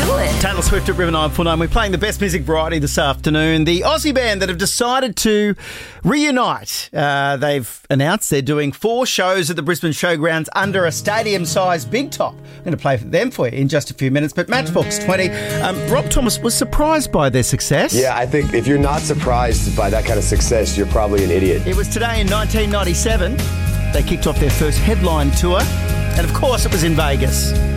do it. Taylor Swift at River 949. We're playing the best music variety this afternoon. The Aussie band that have decided to reunite. They've announced they're doing 4 shows at the Brisbane Showgrounds under a stadium-sized big top. I'm going to play them for you in just a few minutes. But Matchbox 20, Rob Thomas was surprised by their success. Yeah, I think if you're not surprised by that kind of success, you're probably an idiot. It was today in 1997. They kicked off their first headline tour. And of course, it was in Vegas.